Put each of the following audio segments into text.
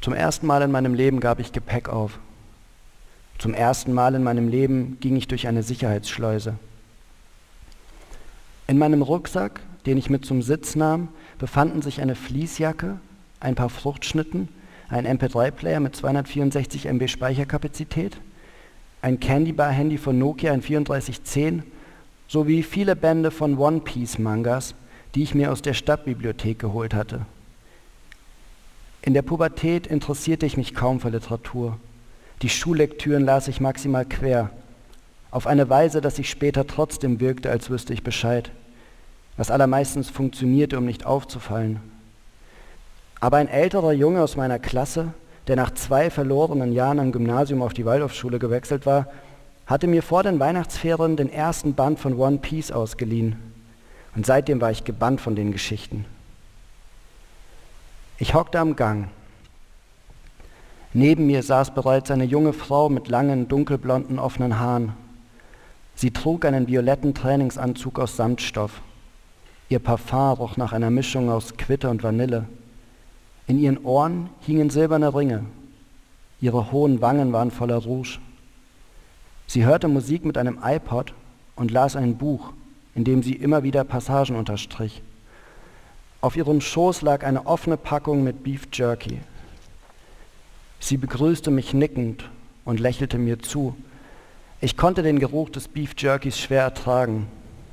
Zum ersten Mal in meinem Leben gab ich Gepäck auf. Zum ersten Mal in meinem Leben ging ich durch eine Sicherheitsschleuse. In meinem Rucksack, den ich mit zum Sitz nahm, befanden sich eine Fleecejacke, ein paar Fruchtschnitten, ein MP3-Player mit 264 MB Speicherkapazität, ein Candy-Bar-Handy von Nokia, ein 3410, sowie viele Bände von One-Piece-Mangas, die ich mir aus der Stadtbibliothek geholt hatte. In der Pubertät interessierte ich mich kaum für Literatur. Die Schullektüren las ich maximal quer, auf eine Weise, dass ich später trotzdem wirkte, als wüsste ich Bescheid, was allermeistens funktionierte, um nicht aufzufallen. Aber ein älterer Junge aus meiner Klasse, der nach 2 verlorenen Jahren am Gymnasium auf die Waldorfschule gewechselt war, hatte mir vor den Weihnachtsferien den ersten Band von One Piece ausgeliehen. Und seitdem war ich gebannt von den Geschichten. Ich hockte am Gang. Neben mir saß bereits eine junge Frau mit langen, dunkelblonden, offenen Haaren. Sie trug einen violetten Trainingsanzug aus Samtstoff. Ihr Parfum roch nach einer Mischung aus Quitte und Vanille. In ihren Ohren hingen silberne Ringe. Ihre hohen Wangen waren voller Rouge. Sie hörte Musik mit einem iPod und las ein Buch, in dem sie immer wieder Passagen unterstrich. Auf ihrem Schoß lag eine offene Packung mit Beef Jerky. Sie begrüßte mich nickend und lächelte mir zu. Ich konnte den Geruch des Beef Jerkys schwer ertragen.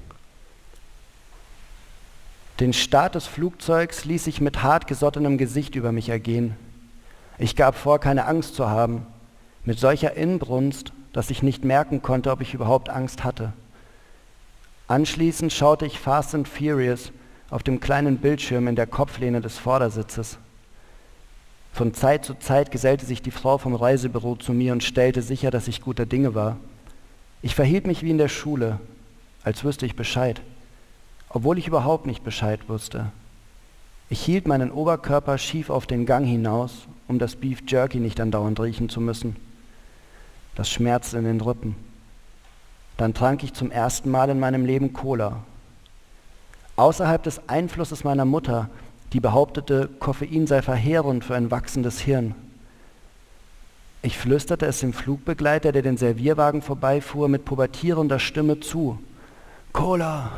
Den Start des Flugzeugs ließ ich mit hartgesottenem Gesicht über mich ergehen. Ich gab vor, keine Angst zu haben, mit solcher Inbrunst, dass ich nicht merken konnte, ob ich überhaupt Angst hatte. Anschließend schaute ich Fast and Furious auf dem kleinen Bildschirm in der Kopflehne des Vordersitzes. Von Zeit zu Zeit gesellte sich die Frau vom Reisebüro zu mir und stellte sicher, dass ich guter Dinge war. Ich verhielt mich wie in der Schule, als wüsste ich Bescheid, obwohl ich überhaupt nicht Bescheid wusste. Ich hielt meinen Oberkörper schief auf den Gang hinaus, um das Beef Jerky nicht andauernd riechen zu müssen. Das schmerzte in den Rippen. Dann trank ich zum ersten Mal in meinem Leben Cola. Außerhalb des Einflusses meiner Mutter, die behauptete, Koffein sei verheerend für ein wachsendes Hirn. Ich flüsterte es dem Flugbegleiter, der den Servierwagen vorbeifuhr, mit pubertierender Stimme zu. Cola!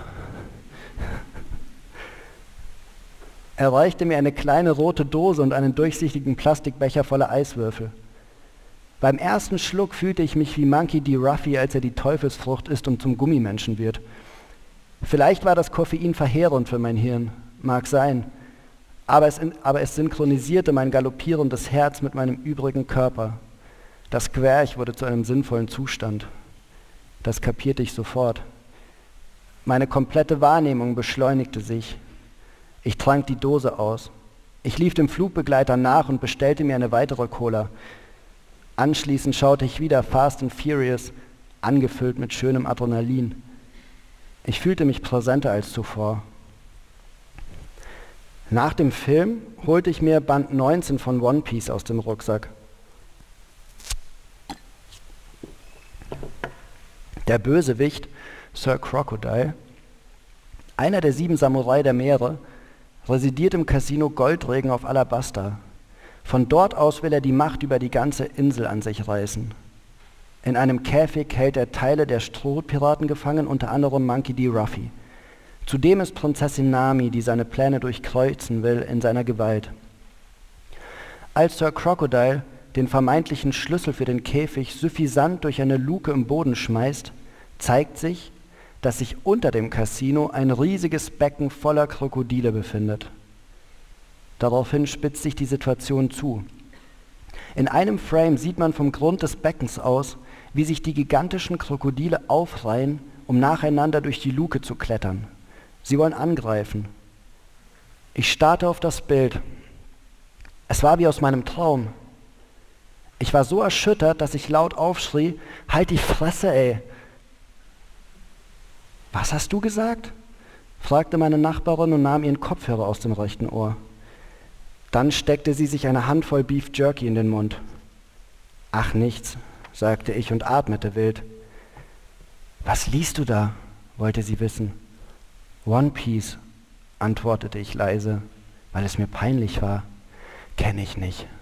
Er reichte mir eine kleine rote Dose und einen durchsichtigen Plastikbecher voller Eiswürfel. Beim ersten Schluck fühlte ich mich wie Monkey D. Ruffy, als er die Teufelsfrucht isst und zum Gummimenschen wird. Vielleicht war das Koffein verheerend für mein Hirn, mag sein, aber es synchronisierte mein galoppierendes Herz mit meinem übrigen Körper. Das Querch wurde zu einem sinnvollen Zustand. Das kapierte ich sofort. Meine komplette Wahrnehmung beschleunigte sich. Ich trank die Dose aus. Ich lief dem Flugbegleiter nach und bestellte mir eine weitere Cola. Anschließend schaute ich wieder Fast and Furious, angefüllt mit schönem Adrenalin. Ich fühlte mich präsenter als zuvor. Nach dem Film holte ich mir Band 19 von One Piece aus dem Rucksack. Der Bösewicht, Sir Crocodile, einer der 7 Samurai der Meere, residiert im Casino Goldregen auf Alabasta. Von dort aus will er die Macht über die ganze Insel an sich reißen. In einem Käfig hält er Teile der Strohpiraten gefangen, unter anderem Monkey D. Ruffy. Zudem ist Prinzessin Nami, die seine Pläne durchkreuzen will, in seiner Gewalt. Als Sir Crocodile den vermeintlichen Schlüssel für den Käfig suffisant durch eine Luke im Boden schmeißt, zeigt sich, dass sich unter dem Casino ein riesiges Becken voller Krokodile befindet. Daraufhin spitzt sich die Situation zu. In einem Frame sieht man vom Grund des Beckens aus, wie sich die gigantischen Krokodile aufreihen, um nacheinander durch die Luke zu klettern. Sie wollen angreifen. Ich starrte auf das Bild. Es war wie aus meinem Traum. Ich war so erschüttert, dass ich laut aufschrie, halt die Fresse, ey! Was hast du gesagt? Fragte meine Nachbarin und nahm ihren Kopfhörer aus dem rechten Ohr. Dann steckte sie sich eine Handvoll Beef Jerky in den Mund. Ach nichts, sagte ich und atmete wild. Was liest du da? Wollte sie wissen. One Piece, antwortete ich leise, weil es mir peinlich war. Kenn ich nicht.